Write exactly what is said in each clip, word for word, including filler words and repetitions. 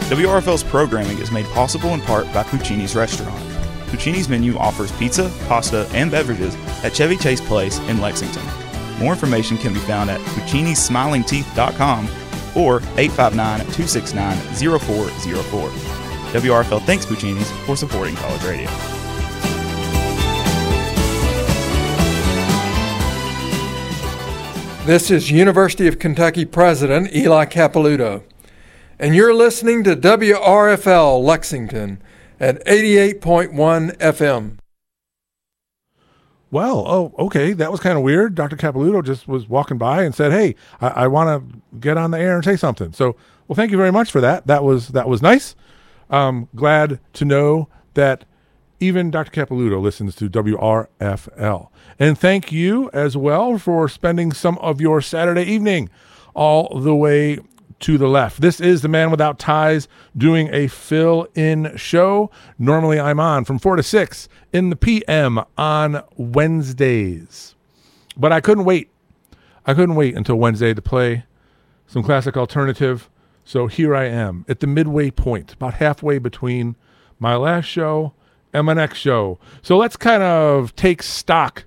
W R F L's programming is made possible in part by Puccini's Restaurant. Puccini's menu offers pizza, pasta, and beverages at Chevy Chase Place in Lexington. More information can be found at puccinis smiling teeth dot com or eight five nine, two six nine, zero four zero four. W R F L thanks Puccini's for supporting college radio. This is University of Kentucky President Eli Capilouto, and you're listening to W R F L Lexington at eighty-eight point one F M. Well, oh, okay, that was kind of weird. Doctor Capilouto just was walking by and said, "Hey, I, I want to get on the air and say something." So, well, thank you very much for that. That was that was nice. Um, glad to know that even Doctor Capilouto listens to W R F L. And thank you as well for spending some of your Saturday evening all the way to the left. This is the Man Without Ties doing a fill-in show. Normally I'm on from four to six in the P M on Wednesdays. But I couldn't wait. I couldn't wait until Wednesday to play some classic alternative. So here I am at the midway point, about halfway between my last show and my next show. So let's kind of take stock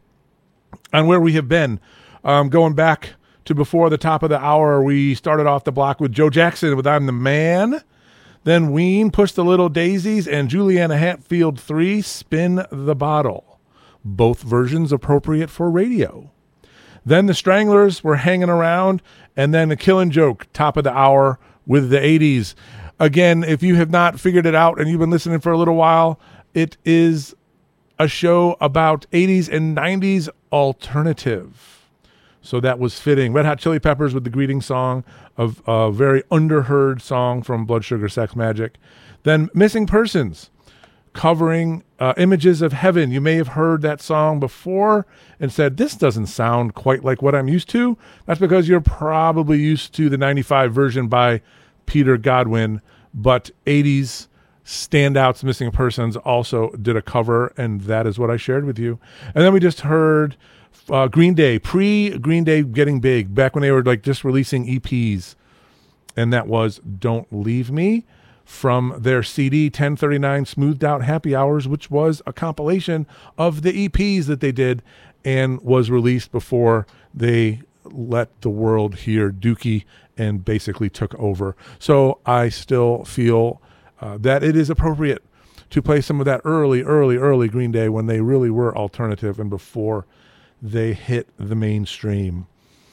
on where we have been. Um, going back to before the top of the hour, we started off the block with Joe Jackson with I'm the Man. Then Ween pushed the Little Daisies and Juliana Hatfield three, Spin the Bottle. Both versions appropriate for radio. Then the Stranglers were hanging around, and then the Killing Joke, top of the hour with the eighties. Again, if you have not figured it out and you've been listening for a little while, it is a show about eighties and nineties alternative. So that was fitting. Red Hot Chili Peppers with the greeting song, of a very underheard song from Blood Sugar Sex Magic. Then Missing Persons, covering uh, Images of Heaven. You may have heard that song before and said, this doesn't sound quite like what I'm used to. That's because you're probably used to the ninety-five version by Peter Godwin, but eighties standouts, Missing Persons, also did a cover, and that is what I shared with you. And then we just heard uh, Green Day, pre-Green Day getting big, back when they were like just releasing E Ps, and that was Don't Leave Me from their C D ten thirty-nine Smoothed Out Happy Hours, which was a compilation of the E Ps that they did and was released before they let the world hear Dookie and basically took over. So I still feel Uh, that it is appropriate to play some of that early, early, early Green Day when they really were alternative and before they hit the mainstream.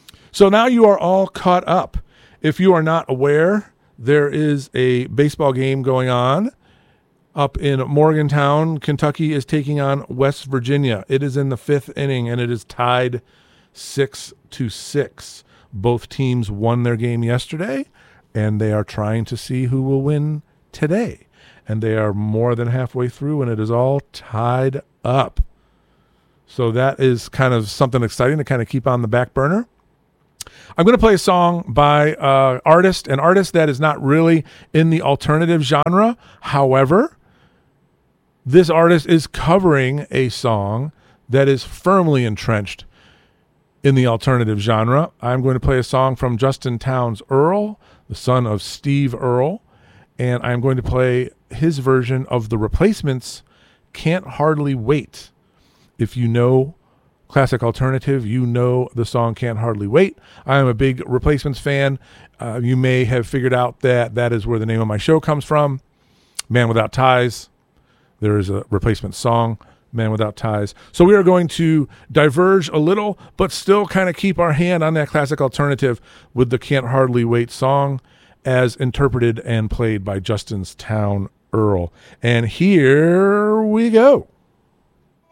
So now you are all caught up. If you are not aware, there is a baseball game going on up in Morgantown. Kentucky is taking on West Virginia. It is in the fifth inning, and it is tied six to six. Both teams won their game yesterday, and they are trying to see who will win today, and they are more than halfway through, and it is all tied up. So that is kind of something exciting to kind of keep on the back burner. I'm going to play a song by uh artist, an artist that is not really in the alternative genre. However, this artist is covering a song that is firmly entrenched in the alternative genre. I'm going to play a song from Justin Townes Earle, the son of Steve Earle, and I'm going to play his version of The Replacements' Can't Hardly Wait. If you know classic alternative, you know the song Can't Hardly Wait. I am a big Replacements fan. Uh, you may have figured out that that is where the name of my show comes from. Man Without Ties. There is a Replacements song, Man Without Ties. So we are going to diverge a little, but still kind of keep our hand on that classic alternative with the Can't Hardly Wait song, as interpreted and played by Justin Townes Earle. And here we go.